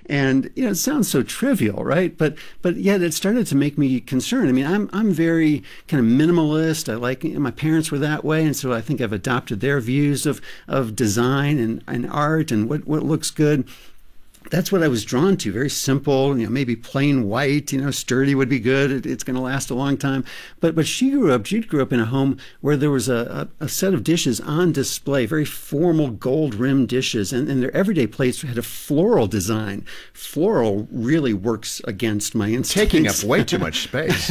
And it sounds so trivial, right? But yet it started to make me concerned. I mean, I'm very kind of minimalist. I like, my parents were that way, and so I think I've adopted their views of design and art and what looks good. That's what I was drawn to. Very simple, maybe plain white, sturdy would be good. It's going to last a long time. But she grew up in a home where there was a set of dishes on display, very formal gold-rimmed dishes, and their everyday plates had a floral design. Floral really works against my instincts. Taking up way too much space.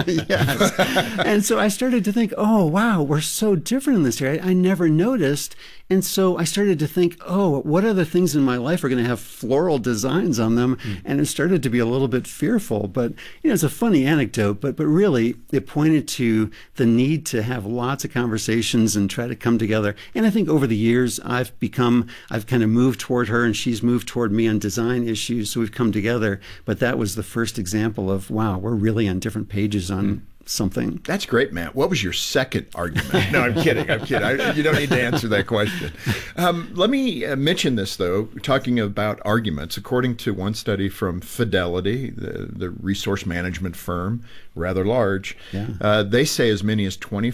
Yes. And so I started to think, oh, wow, we're so different in this area. I never noticed. And so I started to think, oh, what other things in my life are going to have floral designs on them? And it started to be a little bit fearful. But it's a funny anecdote, but really it pointed to the need to have lots of conversations and try to come together. And I think over the years I've kind of moved toward her, and she's moved toward me on design issues. So we've come together. But that was the first example of, wow, we're really on different pages on something. That's great, Matt. What was your second argument? No, I'm kidding. You don't need to answer that question. Let me mention this, though, talking about arguments. According to one study from Fidelity, the resource management firm, rather large, they say as many as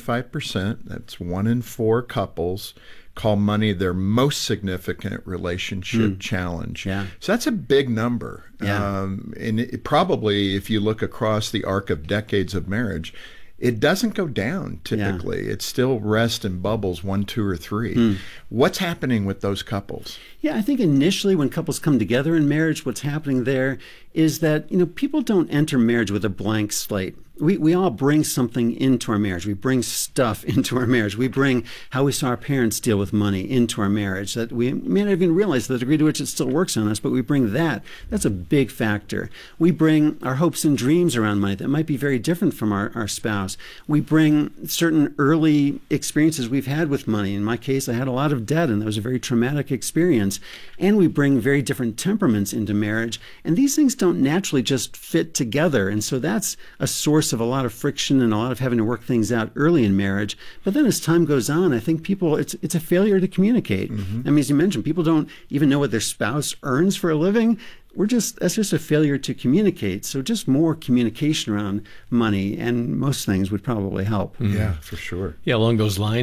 25%, that's 1 in 4 couples, call money their most significant relationship challenge. Yeah. So that's a big number. Yeah. And it probably, if you look across the arc of decades of marriage, it doesn't go down typically. It still rests in bubbles 1, 2, or 3. What's happening with those couples? Yeah, I think initially when couples come together in marriage, what's happening there is that, people don't enter marriage with a blank slate. We all bring something into our marriage. We bring stuff into our marriage. We bring how we saw our parents deal with money into our marriage that we may not even realize the degree to which it still works on us, but we bring that. That's a big factor. We bring our hopes and dreams around money that might be very different from our spouse. We bring certain early experiences we've had with money. In my case, I had a lot of debt, and that was a very traumatic experience. And we bring very different temperaments into marriage. And these things don't naturally just fit together. And so that's a source of a lot of friction and a lot of having to work things out early in marriage. But then as time goes on, I think it's a failure to communicate. I mean, as you mentioned, people don't even know what their spouse earns for a living. That's just a failure to communicate. So just more communication around money and most things would probably help. Yeah, for sure. Yeah, along those lines,